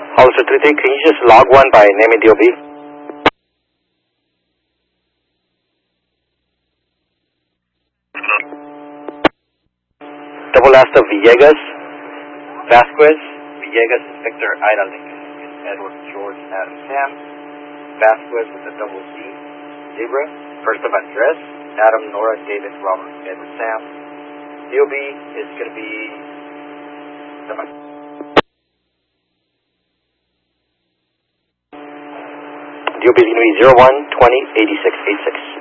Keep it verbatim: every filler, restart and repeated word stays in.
Hollister three three, can you just log one by name and D O B? Double Asta Villegas, Vasquez, Villegas, Victor, Ida, Lincoln, Edward, George, Adam, Sam, Vasquez with a double Z, Zebra, first of address, Adam, Nora, David, Robert, Edward, Sam. D O B is going to be D O B is going to be zero one twenty eighty-six eighty-six.